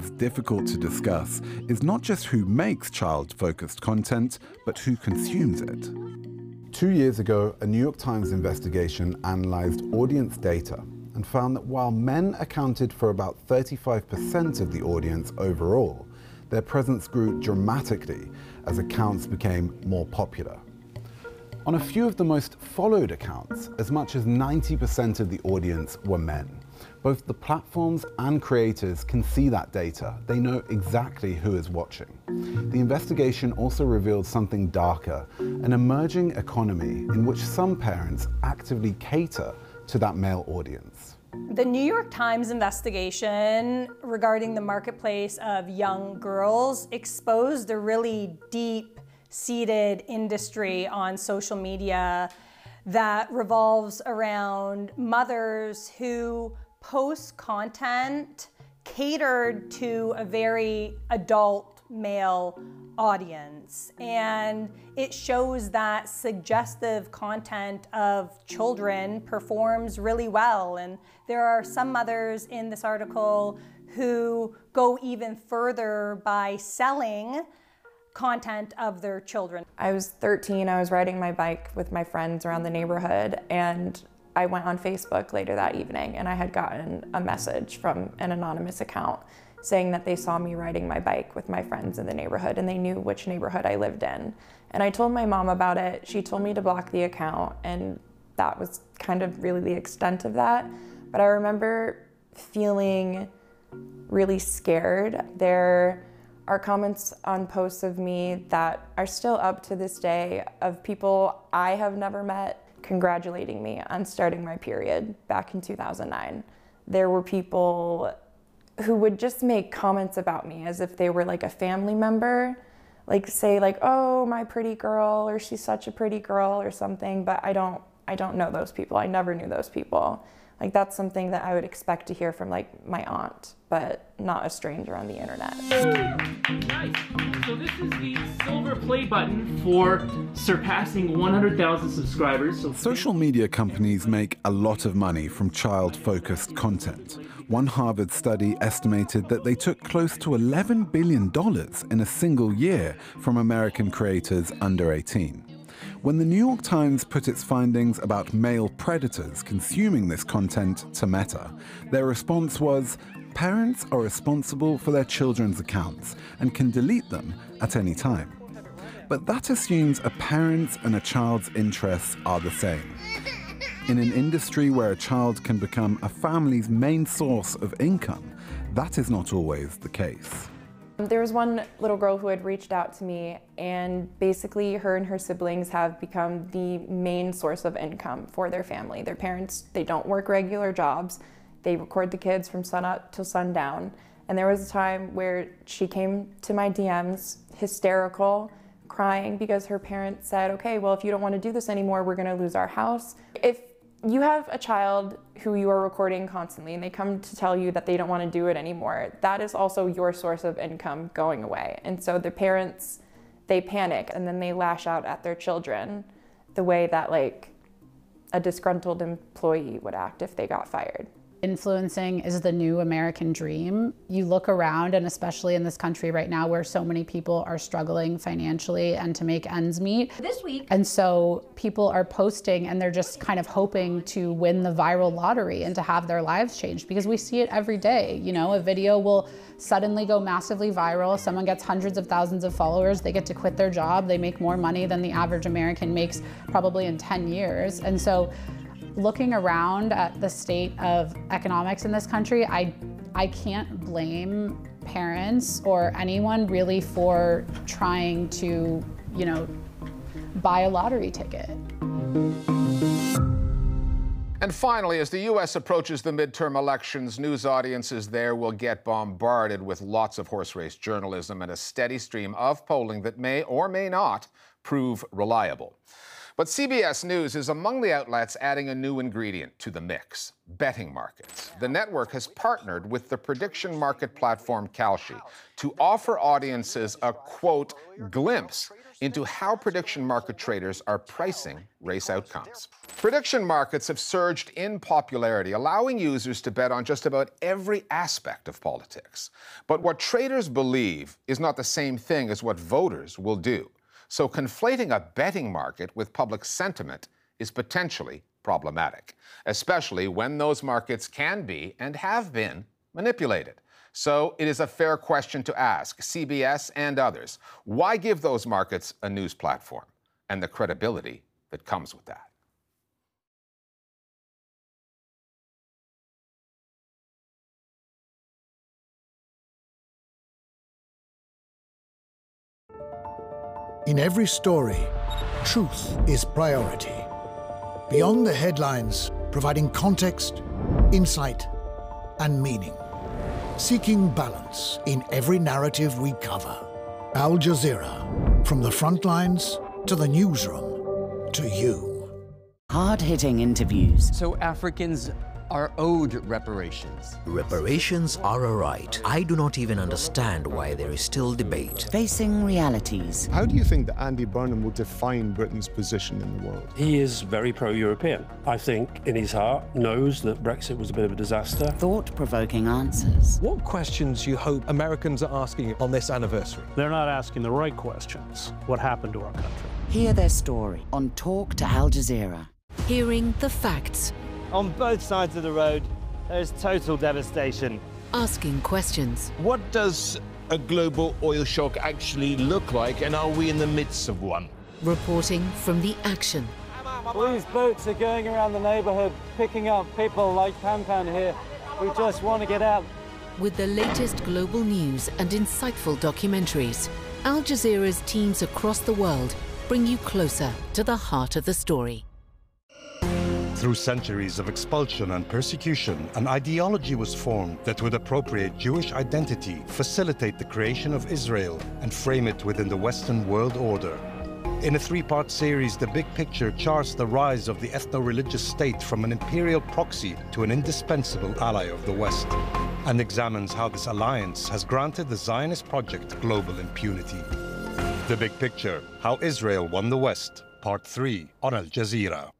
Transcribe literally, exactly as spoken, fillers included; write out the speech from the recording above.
remains difficult to discuss is not just who makes child-focused content, but who consumes it. Two years ago, a New York Times investigation analyzed audience data and found that while men accounted for about thirty-five percent of the audience overall, their presence grew dramatically as accounts became more popular. On a few of the most followed accounts, as much as ninety percent of the audience were men. Both the platforms and creators can see that data. They know exactly who is watching. The investigation also revealed something darker, an emerging economy in which some parents actively cater to that male audience. The New York Times investigation regarding the marketplace of young girls exposed a really deep-seated industry on social media that revolves around mothers who post content catered to a very adult male audience. And it shows that suggestive content of children performs really well. And there are some mothers in this article who go even further by selling content of their children. I was thirteen, I was riding my bike with my friends around the neighborhood, and I went on Facebook later that evening, and I had gotten a message from an anonymous account saying that they saw me riding my bike with my friends in the neighborhood, and they knew which neighborhood I lived in. And I told my mom about it. She told me to block the account, and that was kind of really the extent of that. But I remember feeling really scared. There are comments on posts of me that are still up to this day of people I have never met congratulating me on starting my period back in two thousand nine. There were people who would just make comments about me as if they were like a family member, like say like, oh, my pretty girl, or she's such a pretty girl or something, but I don't, I don't know those people. I never knew those people. Like that's something that I would expect to hear from like my aunt, but not a stranger on the internet. Nice. So this is the silver play button for surpassing one hundred thousand subscribers. So social media companies make a lot of money from child-focused content. One Harvard study estimated that they took close to eleven billion dollars in a single year from American creators under eighteen. When the New York Times put its findings about male predators consuming this content to Meta, their response was, parents are responsible for their children's accounts and can delete them at any time. But that assumes a parent's and a child's interests are the same. In an industry where a child can become a family's main source of income, that is not always the case. There was one little girl who had reached out to me, and basically her and her siblings have become the main source of income for their family. Their parents, they don't work regular jobs. They record the kids from sunup till sundown. And there was a time where she came to my D Ms hysterical, crying because her parents said, okay, well, if you don't want to do this anymore, we're going to lose our house. If you have a child who you are recording constantly and they come to tell you that they don't want to do it anymore, that is also your source of income going away. And so the parents, they panic and then they lash out at their children the way that like a disgruntled employee would act if they got fired. Influencing is the new American dream. You look around, and especially in this country right now where so many people are struggling financially and to make ends meet. This week. And so people are posting and they're just kind of hoping to win the viral lottery and to have their lives changed, because we see it every day. You know, a video will suddenly go massively viral. Someone gets hundreds of thousands of followers. They get to quit their job. They make more money than the average American makes probably in ten years. And so looking around at the state of economics in this country, I, I can't blame parents or anyone really for trying to, you know, buy a lottery ticket. And finally, as the U S approaches the midterm elections, news audiences there will get bombarded with lots of horse race journalism and a steady stream of polling that may or may not prove reliable. But C B S News is among the outlets adding a new ingredient to the mix: betting markets. The network has partnered with the prediction market platform Kalshi to offer audiences a, quote, glimpse into how prediction market traders are pricing race outcomes. Prediction markets have surged in popularity, allowing users to bet on just about every aspect of politics. But what traders believe is not the same thing as what voters will do. So conflating a betting market with public sentiment is potentially problematic, especially when those markets can be and have been manipulated. So it is a fair question to ask C B S and others, why give those markets a news platform and the credibility that comes with that? In every story, truth is priority. Beyond the headlines, providing context, insight, and meaning. Seeking balance in every narrative we cover. Al Jazeera, from the front lines to the newsroom, to you. Hard-hitting interviews. So Africans are owed reparations. Reparations are a right. I do not even understand why there is still debate. Facing realities. How do you think that Andy Burnham will define Britain's position in the world? He is very pro-European. I think in his heart knows that Brexit was a bit of a disaster. Thought-provoking answers. What questions do you hope Americans are asking on this anniversary? They're not asking the right questions. What happened to our country? Hear their story on Talk to Al Jazeera. Hearing the facts. On both sides of the road, there's total devastation. Asking questions. What does a global oil shock actually look like, and are we in the midst of one? Reporting from the action. Police boats are going around the neighborhood, picking up people like Pan Pan here who just want to get out. With the latest global news and insightful documentaries, Al Jazeera's teams across the world bring you closer to the heart of the story. Through centuries of expulsion and persecution, an ideology was formed that would appropriate Jewish identity, facilitate the creation of Israel, and frame it within the Western world order. In a three-part series, The Big Picture charts the rise of the ethno-religious state from an imperial proxy to an indispensable ally of the West, and examines how this alliance has granted the Zionist project global impunity. The Big Picture, How Israel Won the West, Part three on Al Jazeera.